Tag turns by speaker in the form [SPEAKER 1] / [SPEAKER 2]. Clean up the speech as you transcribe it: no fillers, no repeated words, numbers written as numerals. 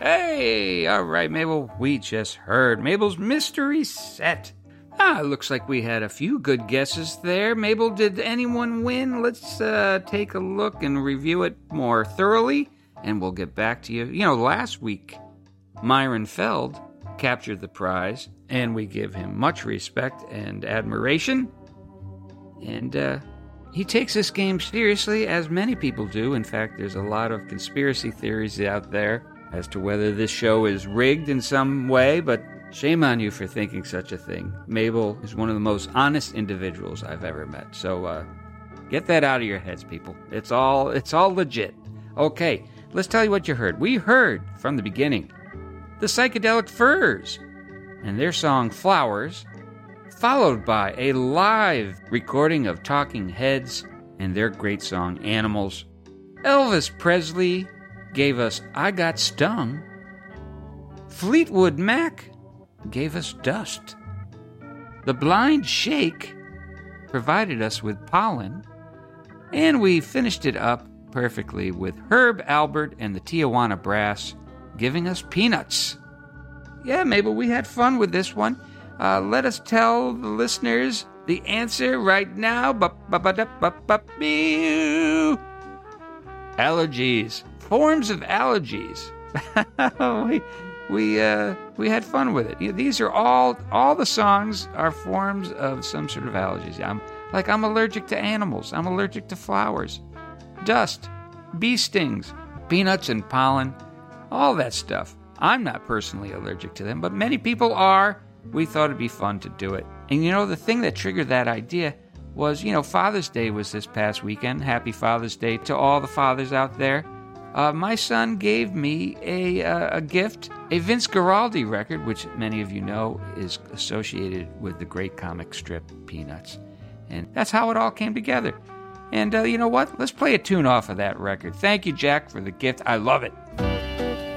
[SPEAKER 1] Hey, all right, Mabel, we just heard Mabel's mystery set. Looks like we had a few good guesses there. Mabel, did anyone win? Let's take a look and review it more thoroughly, and we'll get back to you. You know, last week, Myron Feld captured the prize, and we give him much respect and admiration. And he takes this game seriously, as many people do. In fact, there's a lot of conspiracy theories out there as to whether this show is rigged in some way, but shame on you for thinking such a thing. Mabel is one of the most honest individuals I've ever met. So get that out of your heads, people. It's all legit. Okay, let's tell you what you heard. We heard from the beginning the Psychedelic Furs and their song Flowers, followed by a live recording of Talking Heads and their great song Animals. Elvis Presley gave us I Got Stung. Fleetwood Mac gave us Dust. The Blind Shake provided us with Pollen. And we finished it up perfectly with Herb Alpert and the Tijuana Brass giving us Peanuts. Yeah, Mabel, we had fun with this one. Let us tell the listeners the answer right now. Allergies. Forms of allergies. We had fun with it. These are all the songs are forms of some sort of allergies. I'm allergic to animals. I'm allergic to flowers, dust, bee stings, peanuts and pollen, all that stuff. I'm not personally allergic to them, but many people are. We thought it'd be fun to do it. And the thing that triggered that idea was, Father's Day was this past weekend. Happy Father's Day to all the fathers out there. My son gave me a gift, a Vince Guaraldi record, which many of you know is associated with the great comic strip Peanuts. And that's how it all came together. And you know what? Let's play a tune off of that record. Thank you, Jack, for the gift. I love it.